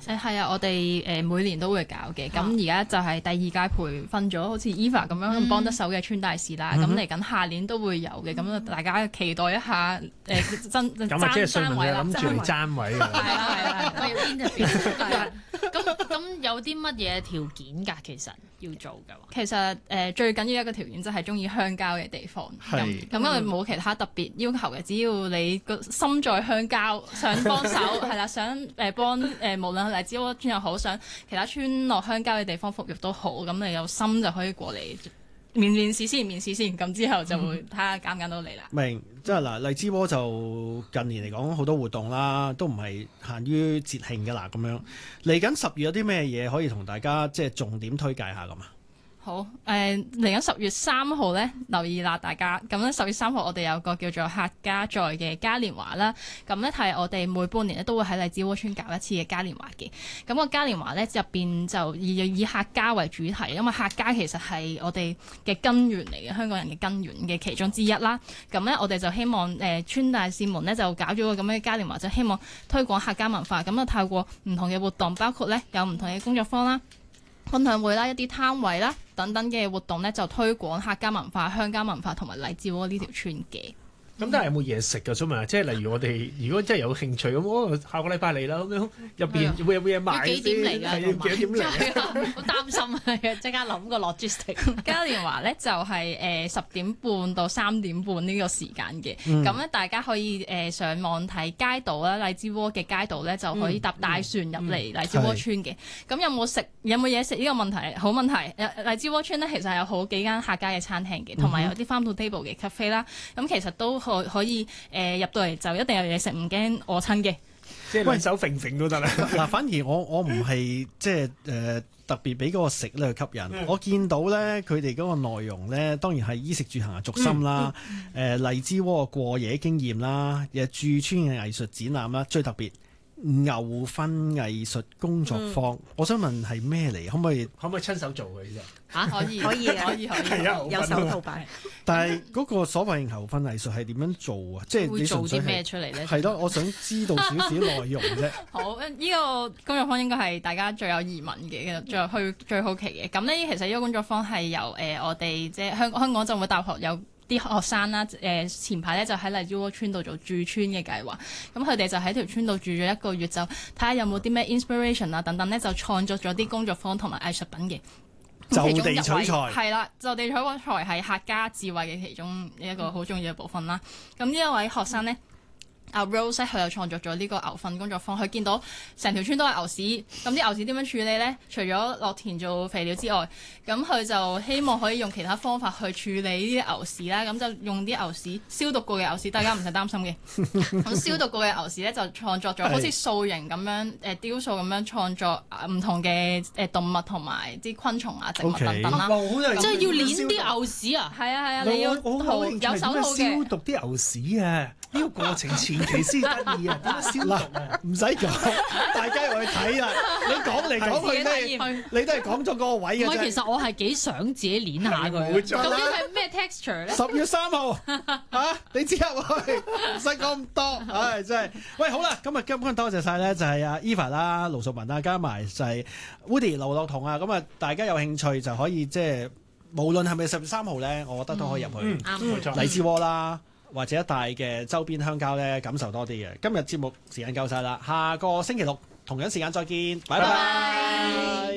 係啊，我哋每年都會搞嘅。咁而家就係第2屆培訓咗，好似 Eva 咁樣幫得手嘅穿戴士啦。咁嚟緊下年都會有嘅。咁大家期待一下咁啊，即係瑞文就諗住嚟爭位㗎。 係啦，我要 interview。咁有啲乜嘢條件㗎？其實要做嘅話， 其實最緊要一個條件就係中意鄉郊嘅地方。咁因為冇其他特別要求嘅，只要你個心在鄉郊，想幫手係啦，想幫無論係荔枝窩村又好，想其他村落鄉郊嘅地方復育都好，咁你有心就可以過嚟面試先，咁之後就會睇下揀唔揀到你啦。 明，即係嗱，荔枝窩就近年嚟講好多活動啦，都唔係限於節慶㗎啦咁樣。嚟緊10月有啲咩嘢可以同大家即係重點推介下咁啊？ 好，嚟緊10月3號咧，留意啦大家。咁咧10月3號我哋有個叫做客家在嘅嘉年華啦。咁咧係我哋每半年咧都會喺荔枝窩村搞一次嘅嘉年華嘅。咁個嘉年華咧入邊就以客家為主題，因為客家其實係我哋嘅根源嚟嘅，香港人嘅根源嘅其中之一啦。咁咧我哋就希望穿戴士們咧就搞咗個咁嘅嘉年華，就希望推廣客家文化。咁啊透過唔同嘅活動，包括咧有唔同嘅工作坊啦、分享會啦、一啲攤位啦等等嘅活動咧，就推廣客家文化、鄉郊文化同埋荔枝窩呢條村嘅。 咁但係有冇嘢食㗎？想問，即係例如我哋如果真係有興趣咁，我下個禮拜嚟啦，咁樣入邊會有冇嘢賣先？ 幾點嚟㗎？ 要幾點嚟？ 好擔心啊！即刻諗個 logistic。 嘉年華咧就係10點半到3點半呢個時間嘅。咁咧大家可以上網睇街道啦，荔枝窩嘅街道咧就可以搭大船入嚟荔枝窩村嘅。咁有冇嘢食呢個問題？好問題。荔枝窩村咧其實係有好幾間客家嘅餐廳嘅，同埋有啲 farm to table 嘅 cafe 啦。咁其實都可以入到嚟就一定有嘢食，唔驚餓親嘅。 即係兩手揈揈都得啦。 嗱，反而我唔係即係特別俾嗰個食咧去吸引。我見到咧佢哋嗰個內容咧，當然係衣食住行係軸心啦。荔枝窩過夜經驗啦，駐村嘅藝術展覽啦，最特別牛糞藝術工作坊。我想問係咩嚟？可唔可以親手做嘅啫？ 可以係啊， 有手套擺。 但係嗰個所謂牛糞藝術係點樣做啊？即係會做啲咩出嚟咧？ 係咯，我想知道少少內容啫。 好，呢個工作坊應該係大家最有疑問嘅，最好奇嘅。咁呢，其實呢個工作坊係由我哋即係香港浸會大學有啲學生啦，前排咧就喺荔枝窩村度做駐村嘅計劃，咁佢哋就喺條村度住咗1個月，就睇下有冇啲咩 inspiration 啊等等咧，就創作咗啲工作坊同埋藝術品嘅。 就地取材係啦，就地取材係客家智慧嘅其中一個好重要嘅部分啦。咁呢一位學生咧，阿 Rose 佢又創作咗呢個牛糞工作坊。佢見到成條村都係牛屎，咁啲牛屎點樣處理咧？除咗落田做肥料之外，咁佢就希望可以用其他方法去處理呢啲牛屎啦。咁就用啲牛屎消毒過嘅牛屎，大家唔使擔心嘅。咁消毒過嘅牛屎咧，就創作咗好似塑形咁樣雕塑咁樣創作唔同嘅動物同埋啲昆蟲啊、植物等等啦。 即係要攣啲牛屎啊！ 係啊，你要有手套嘅消毒啲牛屎啊！呢個過程前期先得意啊！點樣消毒啊？ 唔使講，大家入去睇啦。你講嚟講去你都係講咗嗰個位嘅啫。 其實我係幾想自己攣下佢。 究竟係咩 texture 咧 ？10月3號你即刻去，唔使講咁多。唉，真係。喂，好啦，今日根本多謝晒咧，就係阿 Eva 啦、盧淑文啦，加埋就係 Woody 劉樂彤啊。咁啊，大家有興趣就可以即係，無論係咪10月3號咧，我覺得都可以入去。 冇錯， 荔枝窩啦。或者一帶嘅周邊鄉郊咧，感受多啲嘅。今日節目時間夠晒啦，下個星期六同樣時間再見，拜拜。